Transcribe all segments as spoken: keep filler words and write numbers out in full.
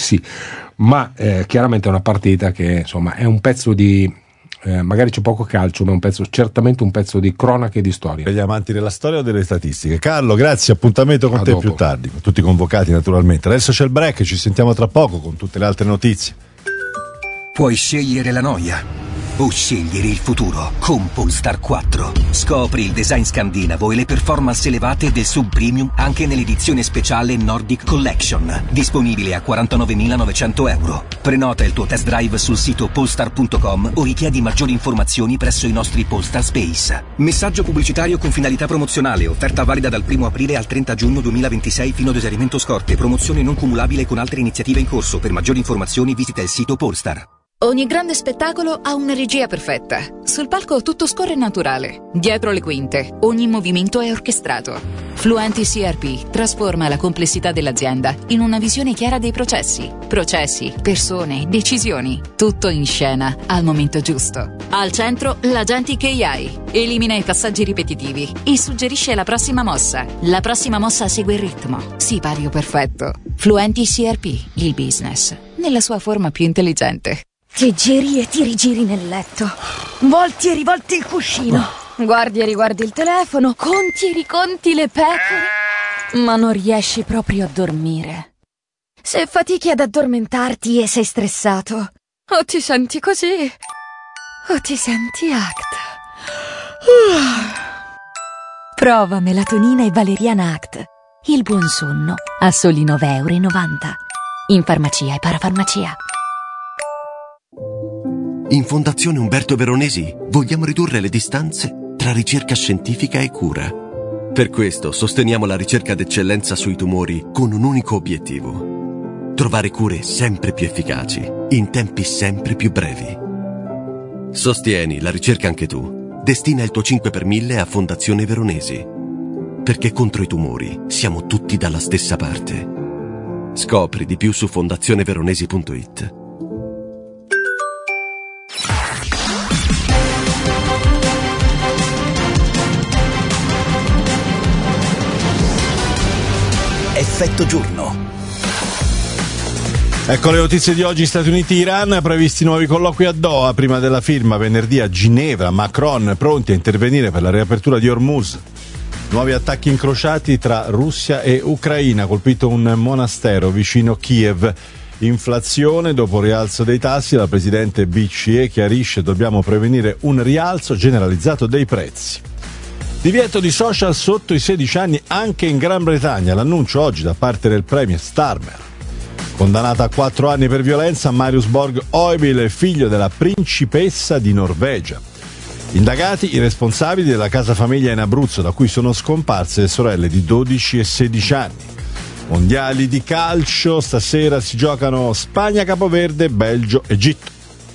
sì, ma eh, chiaramente è una partita che insomma è un pezzo di eh, magari c'è poco calcio, ma è un pezzo, certamente un pezzo di cronaca e di storia. Per gli amanti della storia o delle statistiche. Carlo, grazie, appuntamento con A te dopo. più tardi, con tutti convocati naturalmente. Adesso c'è il break, ci sentiamo tra poco con tutte le altre notizie. Puoi scegliere la noia o scegliere il futuro con Polestar quattro. Scopri il design scandinavo e le performance elevate del sub premium anche nell'edizione speciale Nordic Collection, disponibile a quarantanovemilanovecento euro. Prenota il tuo test drive sul sito polestar punto com o richiedi maggiori informazioni presso i nostri Polestar Space. Messaggio pubblicitario con finalità promozionale, offerta valida dal primo aprile al trenta giugno duemilaventisei fino ad esaurimento scorte, promozione non cumulabile con altre iniziative in corso. Per maggiori informazioni visita il sito Polestar. Ogni grande spettacolo ha una regia perfetta. Sul palco tutto scorre naturale. Dietro le quinte, ogni movimento è orchestrato. Fluenti C R P trasforma la complessità dell'azienda in una visione chiara dei processi. Processi, persone, decisioni. Tutto in scena, al momento giusto. Al centro, l'Agentic A I. Elimina i passaggi ripetitivi e suggerisce la prossima mossa. La prossima mossa segue il ritmo. Sipario perfetto. Fluenti C R P, il business, nella sua forma più intelligente. Ti giri e ti rigiri nel letto, volti e rivolti il cuscino, guardi e riguardi il telefono, conti e riconti le pecore, ma non riesci proprio a dormire. Se fatichi ad addormentarti e sei stressato, o ti senti così, o ti senti Act. Prova melatonina e valeriana Act, il buon sonno a soli nove e novanta euro, in farmacia e parafarmacia. In Fondazione Umberto Veronesi vogliamo ridurre le distanze tra ricerca scientifica e cura. Per questo sosteniamo la ricerca d'eccellenza sui tumori con un unico obiettivo: trovare cure sempre più efficaci, in tempi sempre più brevi. Sostieni la ricerca anche tu. Destina il tuo cinque per mille a Fondazione Veronesi. Perché contro i tumori siamo tutti dalla stessa parte. Scopri di più su fondazione veronesi punto it. Effetto giorno. Ecco le notizie di oggi. Stati Uniti-Iran, previsti nuovi colloqui a Doha prima della firma venerdì a Ginevra. Macron pronti a intervenire per la riapertura di Hormuz. Nuovi attacchi incrociati tra Russia e Ucraina, colpito un monastero vicino Kiev. Inflazione, dopo rialzo dei tassi, la presidente B C E chiarisce: dobbiamo prevenire un rialzo generalizzato dei prezzi. Divieto di social sotto i sedici anni anche in Gran Bretagna, l'annuncio oggi da parte del premier Starmer. Condannata a quattro anni per violenza, Marius Borg Oibil, figlio della principessa di Norvegia. Indagati i responsabili della casa famiglia in Abruzzo, da cui sono scomparse le sorelle di dodici e sedici anni. Mondiali di calcio, stasera si giocano Spagna-Capoverde, Belgio-Egitto.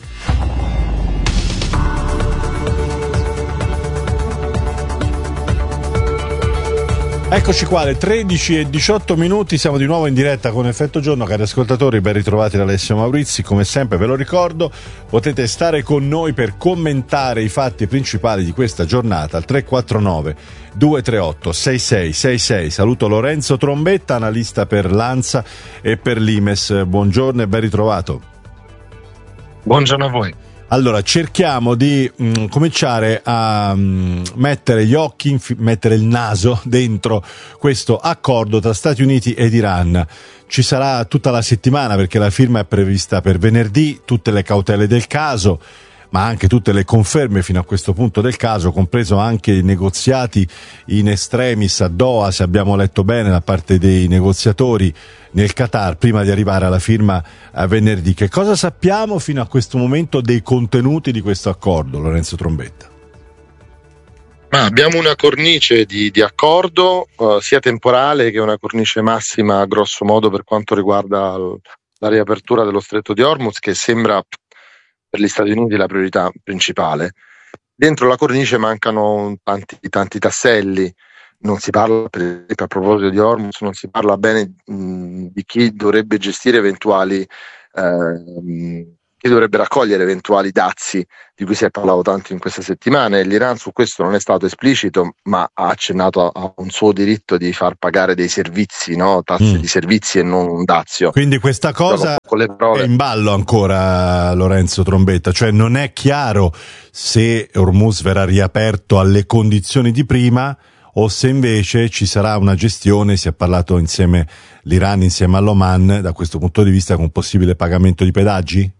Eccoci qua, alle tredici e diciotto minuti, siamo di nuovo in diretta con Effetto Giorno. Cari ascoltatori, ben ritrovati da Alessio Maurizi. Come sempre ve lo ricordo, potete stare con noi per commentare i fatti principali di questa giornata al tre quattro nove due tre otto sei sei sei sei. Saluto Lorenzo Trombetta, analista per l'ANSA e per l'Imes. Buongiorno e ben ritrovato. Buongiorno a voi. Allora, cerchiamo di mh, cominciare a mh, mettere gli occhi, infi- mettere il naso dentro questo accordo tra Stati Uniti ed Iran. Ci sarà tutta la settimana perché la firma è prevista per venerdì, tutte le cautele del caso, ma anche tutte le conferme fino a questo punto del caso, compreso anche i negoziati in extremis a Doha, se abbiamo letto bene, da parte dei negoziatori nel Qatar, prima di arrivare alla firma a venerdì. Che cosa sappiamo fino a questo momento dei contenuti di questo accordo, Lorenzo Trombetta? Ma abbiamo una cornice di, di accordo uh, sia temporale che una cornice massima, grosso modo, per quanto riguarda l- la riapertura dello Stretto di Hormuz, che sembra per gli Stati Uniti la priorità principale. Dentro la cornice mancano tanti, tanti tasselli. Non si parla, per esempio, a proposito di Hormuz, non si parla bene mh, di chi dovrebbe gestire eventuali eh, che dovrebbe raccogliere eventuali dazi di cui si è parlato tanto in queste settimane. L'Iran su questo non è stato esplicito, ma ha accennato a un suo diritto di far pagare dei servizi, no? tasse mm. di servizi e non un dazio. Quindi questa cosa è in ballo ancora, Lorenzo Trombetta, cioè non è chiaro se Hormuz verrà riaperto alle condizioni di prima o se invece ci sarà una gestione. Si è parlato insieme l'Iran insieme all'Oman da questo punto di vista con un possibile pagamento di pedaggi?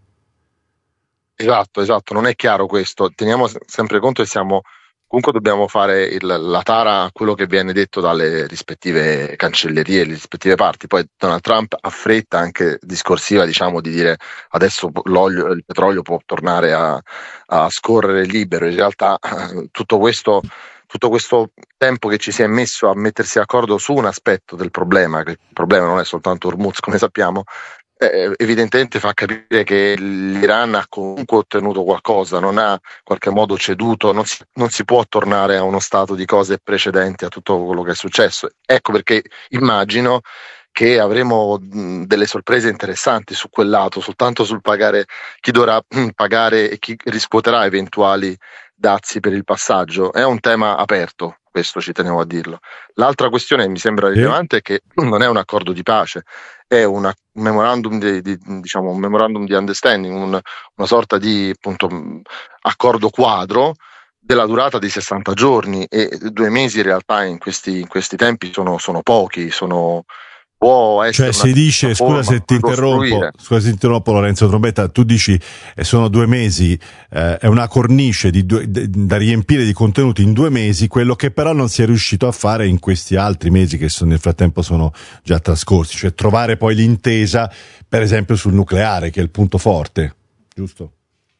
Esatto, esatto, non è chiaro questo. Teniamo sempre conto che siamo, comunque dobbiamo fare il, la tara a quello che viene detto dalle rispettive cancellerie, le rispettive parti. Poi Donald Trump ha fretta anche discorsiva, diciamo, di dire adesso l'olio, il petrolio può tornare a, a scorrere libero. In realtà tutto questo, tutto questo tempo che ci si è messo a mettersi d'accordo su un aspetto del problema, che il problema non è soltanto Hormuz, come sappiamo, Eh, evidentemente fa capire che l'Iran ha comunque ottenuto qualcosa, non ha in qualche modo ceduto, non si, non si può tornare a uno stato di cose precedenti a tutto quello che è successo. Ecco perché immagino che avremo mh, delle sorprese interessanti su quel lato, soltanto sul pagare, chi dovrà mh, pagare e chi riscuoterà eventuali dazi per il passaggio. È un tema aperto, questo ci tenevo a dirlo. L'altra questione che mi sembra rilevante è che non è un accordo di pace, è una, un memorandum di, di diciamo un memorandum di understanding, un, una sorta di appunto accordo quadro della durata di sessanta giorni, e due mesi in realtà in questi, in questi tempi sono, sono pochi, sono può essere, cioè si dice, scusa se ti interrompo, scusa se ti interrompo Lorenzo Trombetta, tu dici eh, sono due mesi, eh, è una cornice di due, de, da riempire di contenuti in due mesi, quello che però non si è riuscito a fare in questi altri mesi che sono, nel frattempo sono già trascorsi, cioè trovare poi l'intesa per esempio sul nucleare, che è il punto forte, giusto?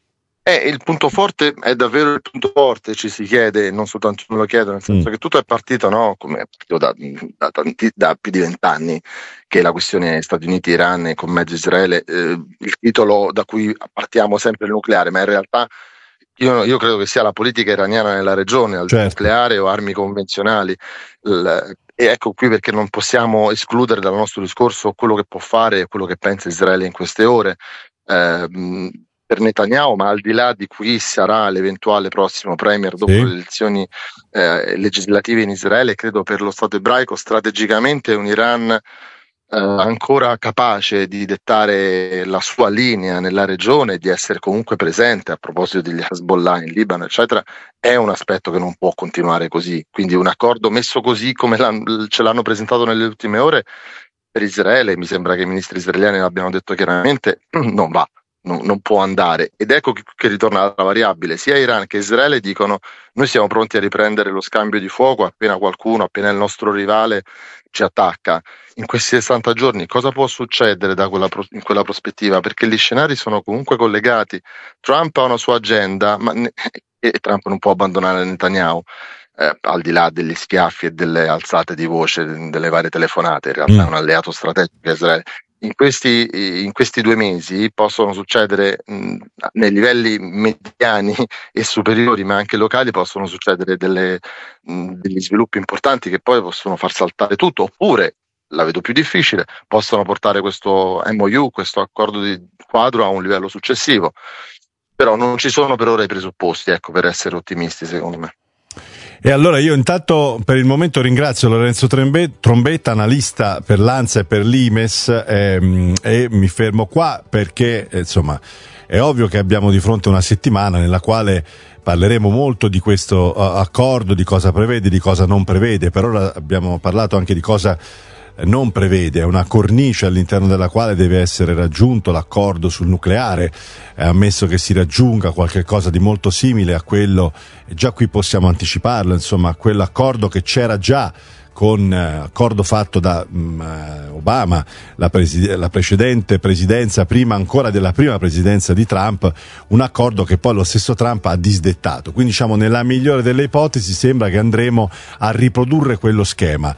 Eh, il punto forte è davvero il punto forte, ci si chiede, non soltanto me lo chiedo, nel senso mm. che tutto è partito, no, come da, da, tanti, da più di vent'anni, che è la questione Stati Uniti-Iran e con mezzo Israele, eh, il titolo da cui partiamo sempre il nucleare, ma in realtà io, io credo che sia la politica iraniana nella regione, al certo. nucleare o armi convenzionali, il, e ecco qui perché non possiamo escludere dal nostro discorso quello che può fare e quello che pensa Israele in queste ore. Eh, per Netanyahu, ma al di là di chi sarà l'eventuale prossimo premier dopo sì. le elezioni eh, legislative in Israele, credo per lo Stato ebraico strategicamente un Iran eh, ancora capace di dettare la sua linea nella regione, di essere comunque presente a proposito degli Hezbollah in Libano eccetera, è un aspetto che non può continuare così. Quindi un accordo messo così come l'hanno, ce l'hanno presentato nelle ultime ore per Israele, mi sembra che i ministri israeliani l'abbiano detto chiaramente, non va. Non, non può andare, ed ecco che, che ritorna la variabile. Sia Iran che Israele dicono: noi siamo pronti a riprendere lo scambio di fuoco appena qualcuno, appena il nostro rivale ci attacca. In questi sessanta giorni cosa può succedere da quella, in quella prospettiva? Perché gli scenari sono comunque collegati. Trump ha una sua agenda, ma ne, e Trump non può abbandonare Netanyahu, eh, al di là degli schiaffi e delle alzate di voce delle varie telefonate. In realtà mm. è un alleato strategico a Israele. In questi, in questi due mesi possono succedere mh, nei livelli mediani e superiori, ma anche locali, possono succedere delle, mh, degli sviluppi importanti che poi possono far saltare tutto, oppure, la vedo più difficile, possono portare questo M O U, questo accordo di quadro, a un livello successivo. Però non ci sono per ora i presupposti, ecco, per essere ottimisti, secondo me. E allora io intanto per il momento ringrazio Lorenzo Trombetta, analista per l'ANSA e per l'Imes, ehm, e mi fermo qua perché eh, insomma è ovvio che abbiamo di fronte una settimana nella quale parleremo molto di questo uh, accordo, di cosa prevede, di cosa non prevede. Per ora abbiamo parlato anche di cosa non prevede, è una cornice all'interno della quale deve essere raggiunto l'accordo sul nucleare, è ammesso che si raggiunga qualche cosa di molto simile a quello, e già qui possiamo anticiparlo, insomma, a quell'accordo che c'era già con eh, accordo fatto da um, Obama, la, preside- la precedente presidenza, prima ancora della prima presidenza di Trump, un accordo che poi lo stesso Trump ha disdettato. Quindi diciamo nella migliore delle ipotesi sembra che andremo a riprodurre quello schema,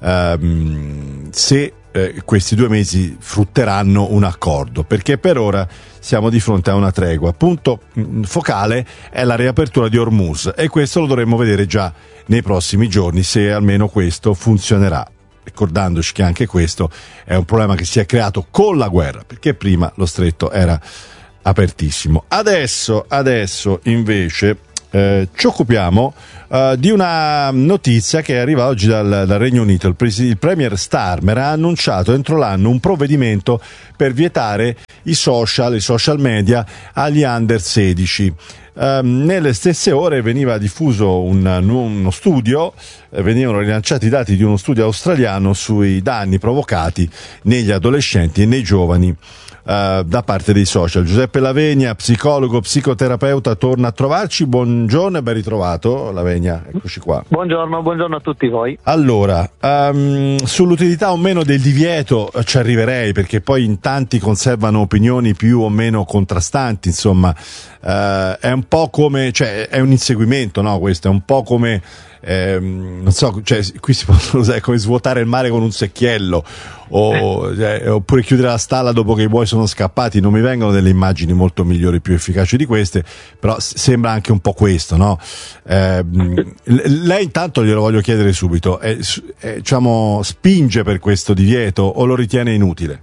um, se eh, questi due mesi frutteranno un accordo, perché per ora siamo di fronte a una tregua. Punto mh, focale è la riapertura di Hormuz, e questo lo dovremo vedere già nei prossimi giorni, se almeno questo funzionerà, ricordandoci che anche questo è un problema che si è creato con la guerra, perché prima lo stretto era apertissimo. Adesso, adesso invece eh, ci occupiamo Uh, di una notizia che arriva oggi dal, dal Regno Unito. Il, pres- il premier Starmer ha annunciato entro l'anno un provvedimento per vietare i social, i social media agli under sedici. Uh, nelle stesse ore veniva diffuso un, uno studio, eh, venivano rilanciati i dati di uno studio australiano sui danni provocati negli adolescenti e nei giovani Uh, da parte dei social. Giuseppe Lavegna, psicologo, psicoterapeuta, torna a trovarci. Buongiorno e ben ritrovato, Lavegna, eccoci qua. Buongiorno, buongiorno a tutti voi. Allora, um, sull'utilità o meno del divieto ci arriverei, perché poi in tanti conservano opinioni più o meno contrastanti, insomma, uh, è un po' come, cioè è un inseguimento, no? Questo è un po' come Eh, non so, cioè, qui si possono usare come svuotare il mare con un secchiello o, eh, oppure chiudere la stalla dopo che i buoi sono scappati. Non mi vengono delle immagini molto migliori, più efficaci di queste, però s- sembra anche un po' questo, no? Eh, l- lei intanto glielo voglio chiedere subito, è, è, diciamo, spinge per questo divieto o lo ritiene inutile?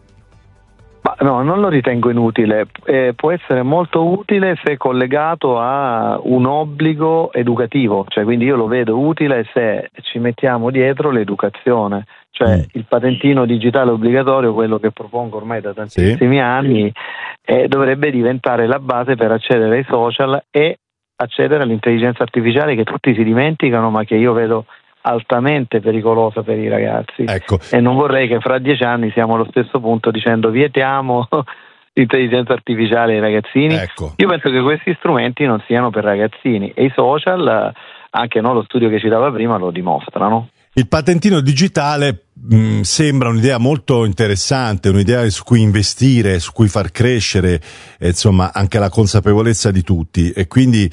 Ma no, non lo ritengo inutile, eh, può essere molto utile se collegato a un obbligo educativo, cioè quindi io lo vedo utile se ci mettiamo dietro l'educazione, cioè mm. il patentino digitale obbligatorio, quello che propongo ormai da tantissimi sì. anni, eh, dovrebbe diventare la base per accedere ai social e accedere all'intelligenza artificiale che tutti si dimenticano ma che io vedo altamente pericolosa per i ragazzi, ecco. E non vorrei che fra dieci anni siamo allo stesso punto dicendo vietiamo l'intelligenza artificiale ai ragazzini. Ecco. Io penso che questi strumenti non siano per ragazzini e i social, anche no, lo studio che citava prima lo dimostrano. Il patentino digitale mh, sembra un'idea molto interessante, un'idea su cui investire, su cui far crescere, eh, insomma, anche la consapevolezza di tutti, e quindi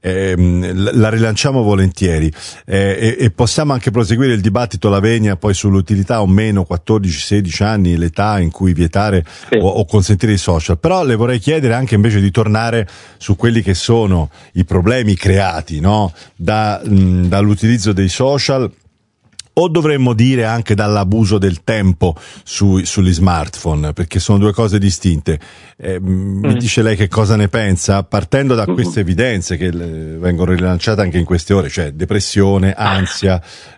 ehm, la rilanciamo volentieri, eh, e, e possiamo anche proseguire il dibattito, Lavegna, poi sull'utilità o meno, quattordici sedici anni, l'età in cui vietare sì. o, o consentire i social. Però le vorrei chiedere anche invece di tornare su quelli che sono i problemi creati, no? Da, mh, dall'utilizzo dei social, o dovremmo dire anche dall'abuso del tempo sui, sugli smartphone, perché sono due cose distinte. Eh, mm. Mi dice lei che cosa ne pensa, partendo da queste evidenze che le, vengono rilanciate anche in queste ore, cioè depressione, ansia,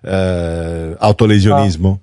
eh, autolesionismo?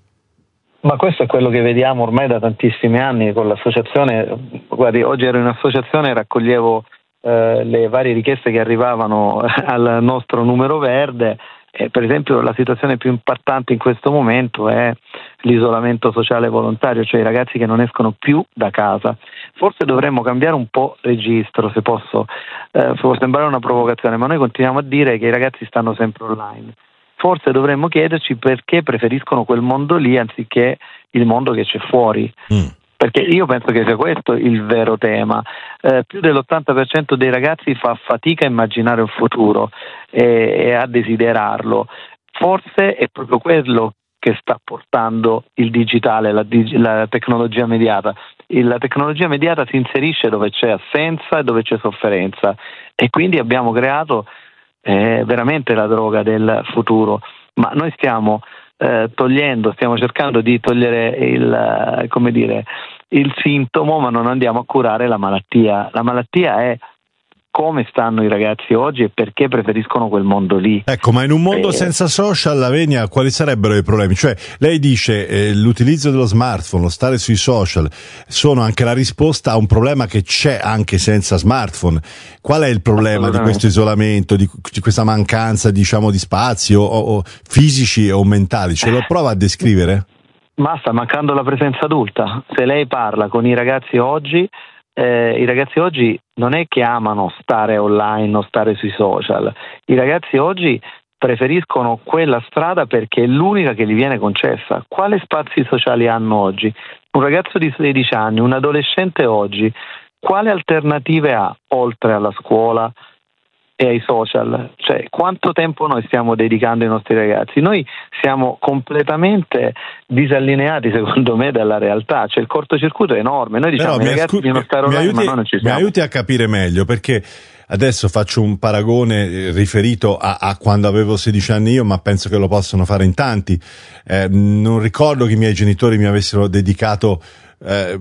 Ma questo è quello che vediamo ormai da tantissimi anni con l'associazione. Guardi, oggi ero in associazione e raccoglievo eh, le varie richieste che arrivavano al nostro numero verde. Eh, per esempio la situazione più impattante in questo momento è l'isolamento sociale volontario, cioè i ragazzi che non escono più da casa. Forse dovremmo cambiare un po' registro, se posso, eh, può sembrare una provocazione, ma noi continuiamo a dire che i ragazzi stanno sempre online. Forse dovremmo chiederci perché preferiscono quel mondo lì anziché il mondo che c'è fuori. Mm. Perché io penso che sia questo il vero tema. Eh, più dell'ottanta per cento dei ragazzi fa fatica a immaginare un futuro e, e a desiderarlo. Forse è proprio quello che sta portando il digitale, la, la tecnologia mediata. La tecnologia mediata si inserisce dove c'è assenza e dove c'è sofferenza, e quindi abbiamo creato eh, veramente la droga del futuro. Ma noi stiamo Eh, togliendo, stiamo cercando di togliere il, eh, come dire, il sintomo, ma non andiamo a curare la malattia. La malattia è come stanno i ragazzi oggi e perché preferiscono quel mondo lì. Ecco, ma in un mondo eh, senza social, Lavegna, quali sarebbero i problemi? Cioè, lei dice eh, l'utilizzo dello smartphone, lo stare sui social, sono anche la risposta a un problema che c'è anche senza smartphone. Qual è il problema di questo isolamento, di, di questa mancanza, diciamo, di spazi o, o fisici o mentali? Ce lo prova a descrivere? Ma sta mancando la presenza adulta. Se lei parla con i ragazzi oggi, Eh, i ragazzi oggi non è che amano stare online o stare sui social, i ragazzi oggi preferiscono quella strada perché è l'unica che gli viene concessa. Quali spazi sociali hanno oggi? Un ragazzo di sedici anni, un adolescente oggi, quale alternative ha oltre alla scuola e ai social? Cioè, quanto tempo noi stiamo dedicando ai nostri ragazzi? Noi siamo completamente disallineati, secondo me, dalla realtà. Cioè, il cortocircuito è enorme. Noi diciamo ai ragazzi ascol- devono stare online, ma noi non ci siamo. Mi aiuti a capire meglio, perché adesso faccio un paragone riferito a, a quando avevo sedici anni io, ma penso che lo possono fare in tanti. Eh, non ricordo che i miei genitori mi avessero dedicato eh,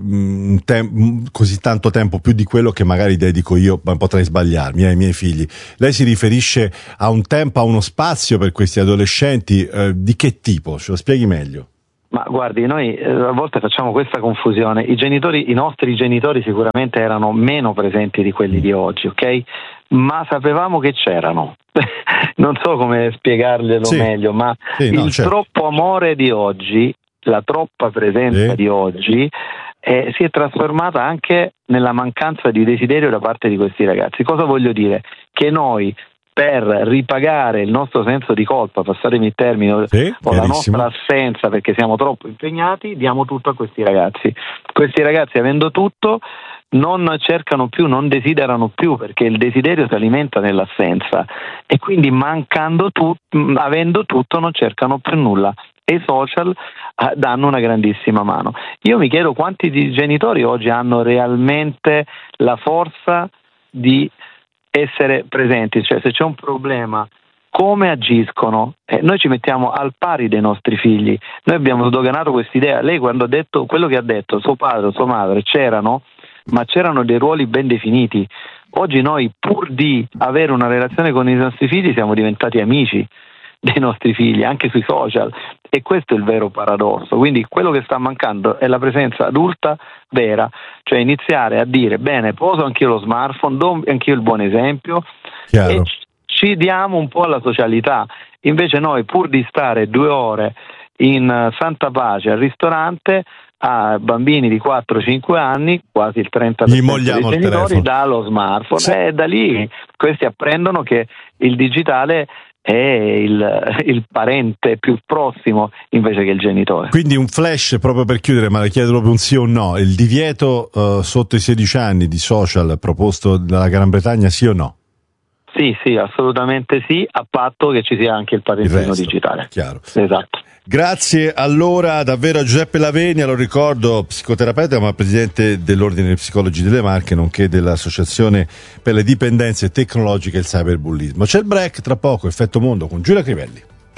tem- così tanto tempo più di quello che magari dedico io, ma potrei sbagliarmi, ai miei figli. Lei si riferisce a un tempo, a uno spazio per questi adolescenti, eh, di che tipo? Ce lo spieghi meglio? Ma guardi, noi eh, a volte facciamo questa confusione. I genitori, i nostri genitori sicuramente erano meno presenti di quelli di oggi, ok? Ma sapevamo che c'erano. Non so come spiegarglielo sì. meglio, ma sì, no, il certo. troppo amore di oggi, la troppa presenza sì. di oggi, eh, si è trasformata anche nella mancanza di desiderio da parte di questi ragazzi. Cosa voglio dire? Che noi, per ripagare il nostro senso di colpa, passatemi il termine, sì, o la nostra assenza perché siamo troppo impegnati, diamo tutto a questi ragazzi. Questi ragazzi, avendo tutto, non cercano più, non desiderano più, perché il desiderio si alimenta nell'assenza, e quindi mancando tu, avendo tutto, non cercano più nulla, e i social eh, danno una grandissima mano. Io mi chiedo quanti di genitori oggi hanno realmente la forza di essere presenti, cioè se c'è un problema come agiscono. Eh, noi ci mettiamo al pari dei nostri figli. Noi abbiamo sdoganato quest'idea. Lei, quando ha detto quello che ha detto, suo padre o sua madre c'erano, ma c'erano dei ruoli ben definiti. Oggi noi, pur di avere una relazione con i nostri figli, siamo diventati amici dei nostri figli, anche sui social, e questo è il vero paradosso. Quindi quello che sta mancando è la presenza adulta vera, cioè iniziare a dire: bene, poso anch'io lo smartphone, do anch'io il buon esempio. Chiaro. E ci diamo un po' alla socialità. Invece noi, pur di stare due ore in santa pace al ristorante, a bambini di quattro cinque anni, quasi il trenta per cento dei genitori dà lo smartphone, sì. E da lì questi apprendono che il digitale è il, il parente più prossimo invece che il genitore. Quindi un flash, proprio per chiudere, ma le chiedo proprio un sì o no: il divieto uh, sotto i sedici anni di social proposto dalla Gran Bretagna, sì o no? Sì, sì, assolutamente sì, a patto che ci sia anche il parentino il resto, digitale. Chiaro. Esatto. Grazie allora davvero a Giuseppe Lavenia, lo ricordo, psicoterapeuta ma presidente dell'Ordine dei Psicologi delle Marche, nonché dell'Associazione per le Dipendenze Tecnologiche e il Cyberbullismo. C'è il break, tra poco Effetto Mondo con Giulia Crivelli.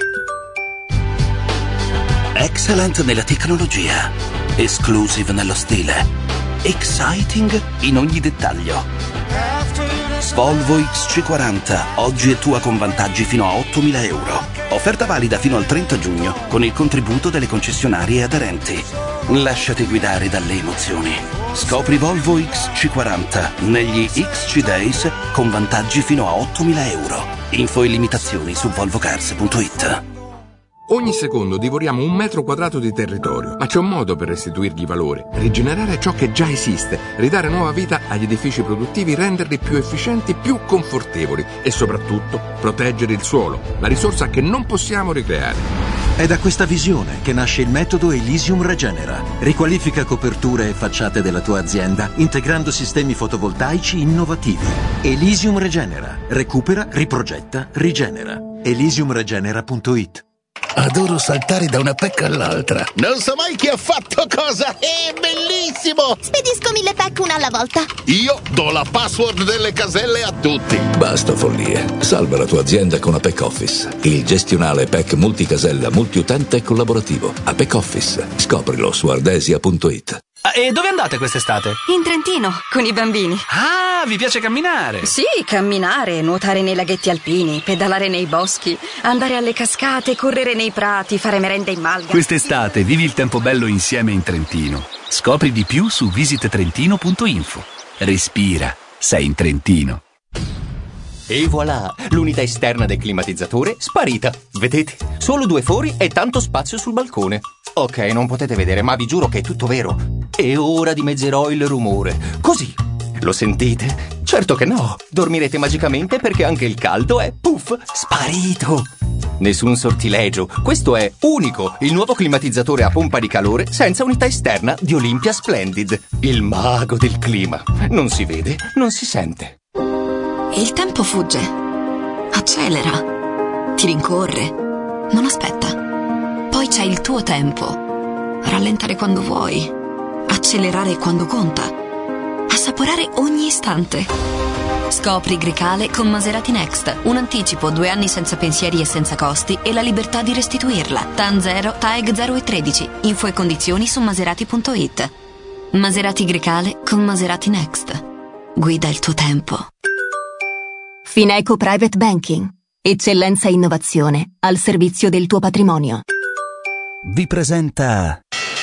Excellent nella tecnologia, exclusive nello stile, exciting in ogni dettaglio. Volvo X C quaranta, oggi è tua con vantaggi fino a ottomila euro. Offerta valida fino al trenta giugno con il contributo delle concessionarie aderenti. Lasciati guidare dalle emozioni. Scopri Volvo X C quaranta negli X C Days con vantaggi fino a ottomila euro. Info e limitazioni su volvocars punto it. Ogni secondo divoriamo un metro quadrato di territorio, ma c'è un modo per restituirgli valore: rigenerare ciò che già esiste, ridare nuova vita agli edifici produttivi, renderli più efficienti, più confortevoli e soprattutto proteggere il suolo, la risorsa che non possiamo ricreare. È da questa visione che nasce il metodo Elysium Regenera. Riqualifica coperture e facciate della tua azienda integrando sistemi fotovoltaici innovativi. Elysium Regenera. Recupera, riprogetta, rigenera. elysium regenera punto it. Adoro saltare da una pecca all'altra. Non so mai chi ha fatto cosa. È bellissimo! Spedisco mille pack una alla volta. Io do la password delle caselle a tutti. Basta follie. Salva la tua azienda con Apex Office. Il gestionale P E C multicasella, multiutente e collaborativo. Apex Office. Scoprilo su ardesia punto it. Ah, e dove andate quest'estate? In Trentino, con i bambini. Ah, vi piace camminare? Sì, camminare, nuotare nei laghetti alpini, pedalare nei boschi, andare alle cascate, correre nei prati, fare merende in malga. Quest'estate vivi il tempo bello insieme in Trentino. Scopri di più su visit trentino punto info. Respira, sei in Trentino. E voilà, l'unità esterna del climatizzatore sparita. Vedete? Solo due fori e tanto spazio sul balcone. Ok, non potete vedere, ma vi giuro che è tutto vero. E ora dimezzerò il rumore. Così. Lo sentite? Certo che no. Dormirete magicamente perché anche il caldo è, puff, sparito. Nessun sortilegio. Questo è unico, il nuovo climatizzatore a pompa di calore senza unità esterna di Olympia Splendid. Il mago del clima. Non si vede, non si sente. Il tempo fugge, accelera, ti rincorre, non aspetta. Poi c'è il tuo tempo. Rallentare quando vuoi, accelerare quando conta, assaporare ogni istante. Scopri Grecale con Maserati Next. Un anticipo, due anni senza pensieri e senza costi e la libertà di restituirla. T A N zero, T A E G zero e tredici. Info e condizioni su maserati punto it. Maserati Grecale con Maserati Next. Guida il tuo tempo. Fineco Private Banking. Eccellenza e innovazione al servizio del tuo patrimonio. Vi presenta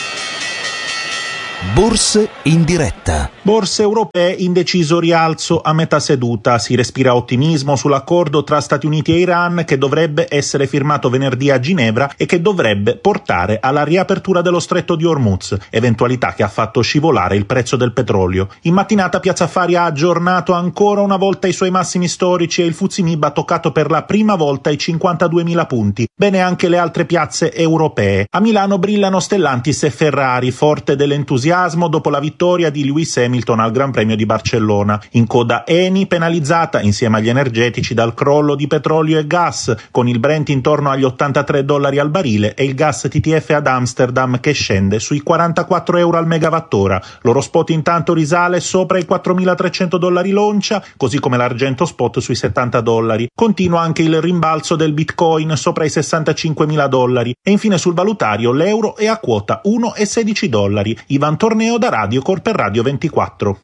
Borse in diretta. Borse europee in deciso rialzo a metà seduta. Si respira ottimismo sull'accordo tra Stati Uniti e Iran che dovrebbe essere firmato venerdì a Ginevra e che dovrebbe portare alla riapertura dello stretto di Hormuz, eventualità che ha fatto scivolare il prezzo del petrolio. In mattinata Piazza Affari ha aggiornato ancora una volta i suoi massimi storici e il Fuzzi Mib ha toccato per la prima volta i cinquantaduemila punti. Bene anche le altre piazze europee. A Milano brillano Stellantis e Ferrari, forte dell'entusiasmo dopo la vittoria di Lewis Hamilton al Gran Premio di Barcellona. In coda Eni, penalizzata insieme agli energetici dal crollo di petrolio e gas, con il Brent intorno agli ottantatré dollari al barile e il gas T T F ad Amsterdam che scende sui quarantaquattro euro al megawattora. L'oro spot intanto risale sopra i quattromilatrecento dollari l'oncia, così come l'argento spot sui settanta dollari. Continua anche il rimbalzo del Bitcoin sopra i sessantacinquemila dollari e infine sul valutario l'euro è a quota uno virgola sedici dollari. Ivan Torneo da Radio Cor per Radio ventiquattro.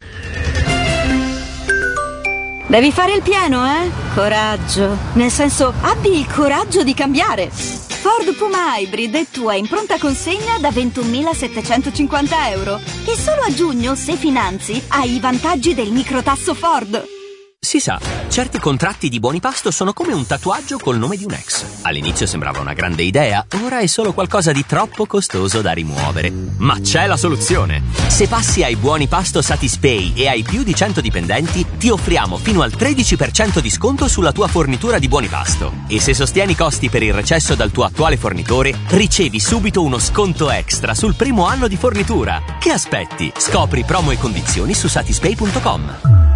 Devi fare il pieno, eh? Coraggio. Nel senso, abbi il coraggio di cambiare. Ford Puma Hybrid è tua in pronta consegna da ventunomilasettecentocinquanta euro. E solo a giugno, se finanzi, hai i vantaggi del microtasso Ford. Si sa, certi contratti di buoni pasto sono come un tatuaggio col nome di un ex. All'inizio sembrava una grande idea, ora è solo qualcosa di troppo costoso da rimuovere. Ma c'è la soluzione! Se passi ai buoni pasto Satispay e hai più di cento dipendenti, ti offriamo fino al tredici per cento di sconto sulla tua fornitura di buoni pasto. E se sostieni i costi per il recesso dal tuo attuale fornitore, ricevi subito uno sconto extra sul primo anno di fornitura. Che aspetti? Scopri promo e condizioni su satispay punto com.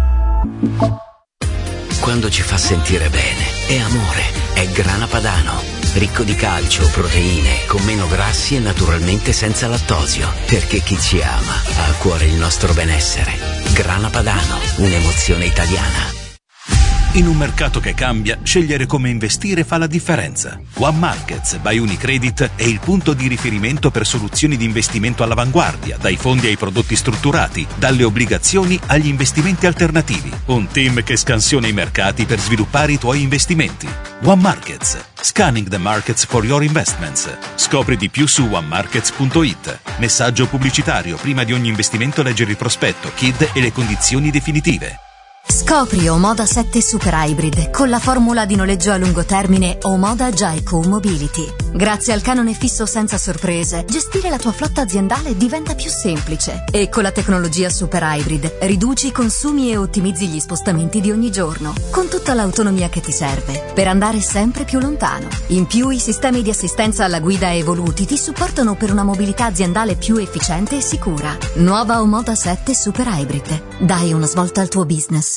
Quando ci fa sentire bene, è amore, è Grana Padano. Ricco di calcio, proteine, con meno grassi e naturalmente senza lattosio. Perché chi ci ama ha a cuore il nostro benessere. Grana Padano, un'emozione italiana. In un mercato che cambia, scegliere come investire fa la differenza. One Markets by Unicredit è il punto di riferimento per soluzioni di investimento all'avanguardia, dai fondi ai prodotti strutturati, dalle obbligazioni agli investimenti alternativi. Un team che scansiona i mercati per sviluppare i tuoi investimenti. One Markets. Scanning the markets for your investments. Scopri di più su one markets punto it. Messaggio pubblicitario. Prima di ogni investimento leggere il prospetto, K I D e le condizioni definitive. Scopri Omoda sette Super Hybrid con la formula di noleggio a lungo termine Omoda Jaico Mobility. Grazie al canone fisso senza sorprese, gestire la tua flotta aziendale diventa più semplice. E con la tecnologia Super Hybrid riduci i consumi e ottimizzi gli spostamenti di ogni giorno, con tutta l'autonomia che ti serve per andare sempre più lontano. In più, i sistemi di assistenza alla guida evoluti ti supportano per una mobilità aziendale più efficiente e sicura. Nuova Omoda sette Super Hybrid. Dai una svolta al tuo business.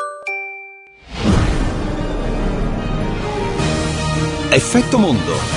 Effetto Mondo.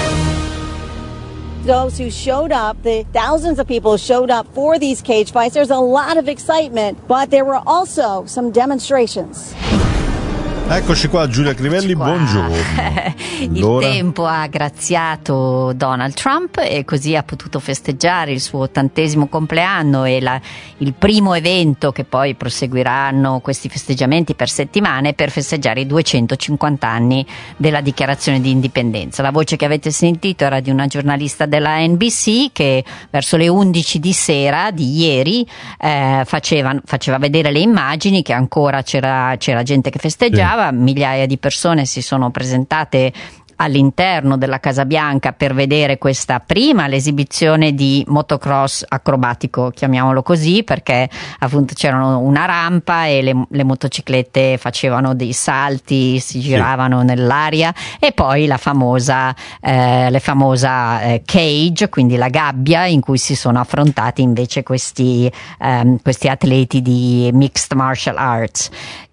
Those who showed up, the thousands of people showed up for these cage fights. There's a lot of excitement, but there were also some demonstrations. Eccoci qua, Giulia Crivelli, qua. buongiorno. Il allora. tempo ha graziato Donald Trump e così ha potuto festeggiare il suo ottantesimo compleanno e la, il primo evento che poi proseguiranno questi festeggiamenti per settimane per festeggiare i duecentocinquanta anni della dichiarazione di indipendenza. La voce che avete sentito era di una giornalista della N B C che verso le undici di sera di ieri eh, faceva, faceva vedere le immagini che ancora c'era, c'era gente che festeggiava. Sì. Migliaia di persone si sono presentate all'interno della Casa Bianca per vedere questa prima l'esibizione di motocross acrobatico, chiamiamolo così, perché appunto c'erano una rampa e le, le motociclette facevano dei salti, si giravano sì. nell'aria, e poi la famosa eh, le famosa eh, cage, quindi la gabbia in cui si sono affrontati invece questi, ehm, questi atleti di mixed martial arts.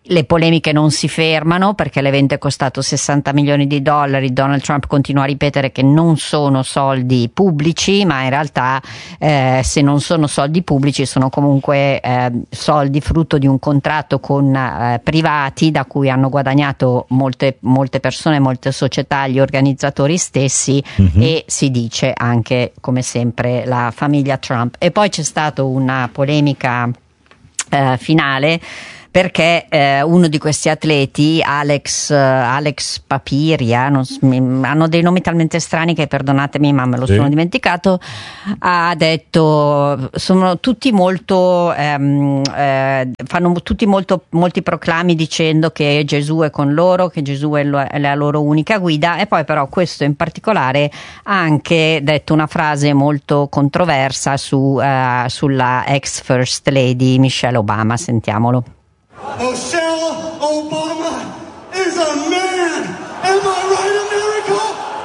Le polemiche non si fermano perché l'evento è costato sessanta milioni di dollari. Donald Trump continua a ripetere che non sono soldi pubblici, ma in realtà eh, se non sono soldi pubblici sono comunque eh, soldi frutto di un contratto con eh, privati da cui hanno guadagnato molte, molte persone, molte società, gli organizzatori stessi, mm-hmm. e si dice anche, come sempre, la famiglia Trump. E poi c'è stata una polemica eh, finale perché eh, uno di questi atleti, Alex, uh, Alex Papiria, non, mi, hanno dei nomi talmente strani che perdonatemi ma me lo sì. sono dimenticato, ha detto, sono tutti molto, ehm, eh, fanno tutti molto, molti proclami dicendo che Gesù è con loro, che Gesù è, lo, è la loro unica guida, e poi però questo in particolare ha anche detto una frase molto controversa su, uh, sulla ex First Lady Michelle Obama. Sentiamolo. Michelle Obama is a man. Am I right, America?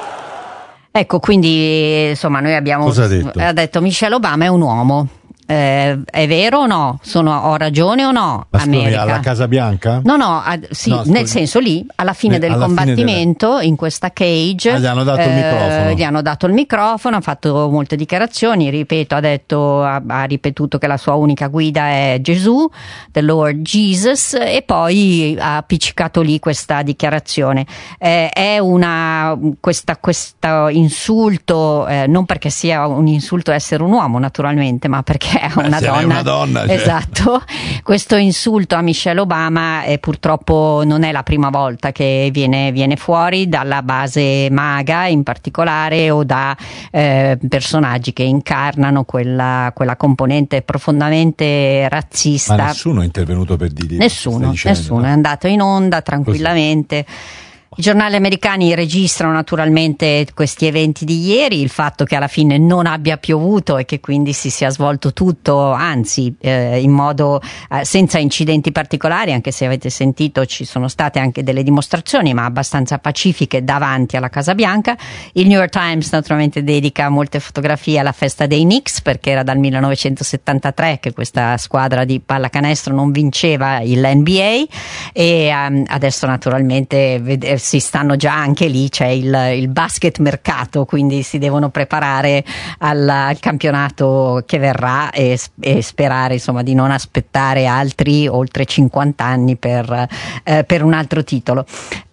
Ecco, quindi insomma noi abbiamo Cosa ha detto? ha detto Michelle Obama è un uomo. Eh, è vero o no? Sono, ho ragione o no? Ma scusi, America. alla Casa Bianca? No, no, a, sì, no, nel senso lì, alla fine ne, del alla combattimento, fine delle... in questa cage, ah, gli hanno dato eh, il microfono. Gli hanno dato il microfono, ha fatto molte dichiarazioni, ripeto, ha detto, ha, ha ripetuto che la sua unica guida è Gesù, the Lord Jesus, e poi ha appiccicato lì questa dichiarazione. Eh, è una, questa, questo insulto, eh, non perché sia un insulto essere un uomo naturalmente, ma perché è una Beh, donna, una donna cioè. Esatto. Questo insulto a Michelle Obama eh, purtroppo non è la prima volta che viene, viene fuori dalla base MAGA in particolare, o da eh, personaggi che incarnano quella, quella componente profondamente razzista. Ma nessuno è intervenuto per dire nessuno, nessuno è andato in onda tranquillamente. Così. I giornali americani registrano naturalmente questi eventi di ieri, il fatto che alla fine non abbia piovuto e che quindi si sia svolto tutto, anzi eh, in modo eh, senza incidenti particolari, anche se avete sentito ci sono state anche delle dimostrazioni ma abbastanza pacifiche davanti alla Casa Bianca. Il New York Times naturalmente dedica molte fotografie alla festa dei Knicks, perché era dal millenovecentosettantatré che questa squadra di pallacanestro non vinceva il N B A, e um, adesso naturalmente vede, si stanno già anche lì, c'è il, il basket mercato, quindi si devono preparare al, al campionato che verrà e, e sperare insomma di non aspettare altri oltre cinquanta anni per, eh, per un altro titolo.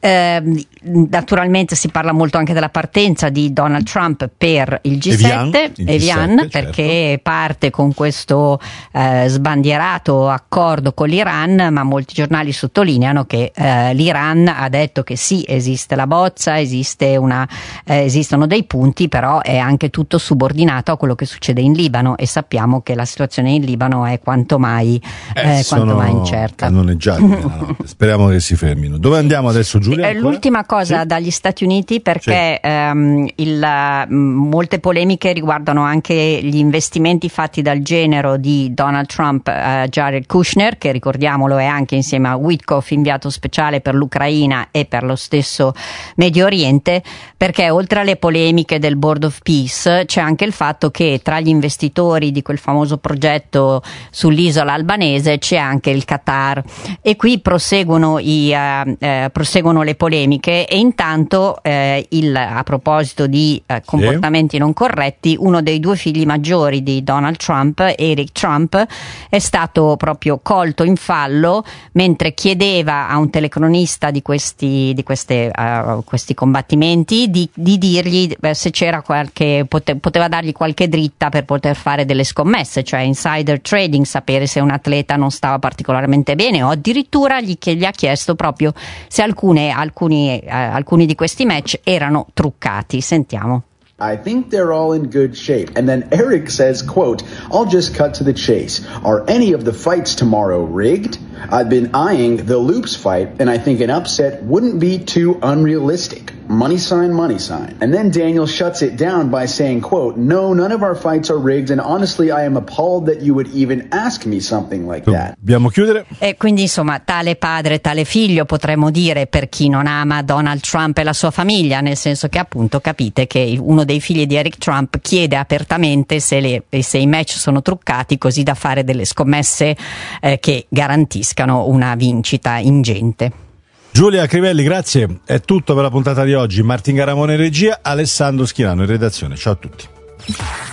Eh, naturalmente si parla molto anche della partenza di Donald Trump per il G sette, Evian, Evian G sette, perché certo. parte con questo eh, sbandierato accordo con l'Iran, ma molti giornali sottolineano che eh, l'Iran ha detto che sì, esiste la bozza, esiste una, eh, esistono dei punti, però è anche tutto subordinato a quello che succede in Libano, e sappiamo che la situazione in Libano è quanto mai, eh, eh, quanto mai incerta. Cannoneggiati no? Speriamo che si fermino. Dove andiamo adesso, Giulia? È l'ultima cosa sì? dagli Stati Uniti, perché sì. ehm, il, molte polemiche riguardano anche gli investimenti fatti dal genero di Donald Trump a uh, Jared Kushner, che ricordiamolo è anche insieme a Witkoff inviato speciale per l'Ucraina e per lo stesso Medio Oriente, perché oltre alle polemiche del Board of Peace c'è anche il fatto che tra gli investitori di quel famoso progetto sull'isola albanese c'è anche il Qatar, e qui proseguono, i, uh, uh, proseguono le polemiche. E intanto eh, il, a proposito di eh, comportamenti sì. non corretti, uno dei due figli maggiori di Donald Trump, Eric Trump, è stato proprio colto in fallo mentre chiedeva a un telecronista di questi, di queste, uh, questi combattimenti di, di dirgli beh, se c'era qualche, pote, poteva dargli qualche dritta per poter fare delle scommesse, cioè insider trading, sapere se un atleta non stava particolarmente bene, o addirittura gli, gli ha chiesto proprio se alcune, alcuni, uh, alcuni di questi match erano truccati. Sentiamo. I think they're all in good shape. And then Eric says, quote, I'll just cut to the chase. Are any of the fights tomorrow rigged? I've been eyeing the Loops fight, and I think an upset wouldn't be too unrealistic. money sign, money sign. And then Daniel shuts it down by saying, quote, no, none of our fights are rigged, and honestly I am appalled that you would even ask me something like that. Dobbiamo chiudere. E quindi insomma, tale padre, tale figlio, potremmo dire, per chi non ama Donald Trump e la sua famiglia, nel senso che appunto capite che uno dei figli di Eric Trump chiede apertamente se, le, se i match sono truccati, così da fare delle scommesse eh, che garantiscano una vincita ingente. Giulia Crivelli, grazie. È tutto per la puntata di oggi. Martin Garamone in regia, Alessandro Schirano in redazione. Ciao a tutti.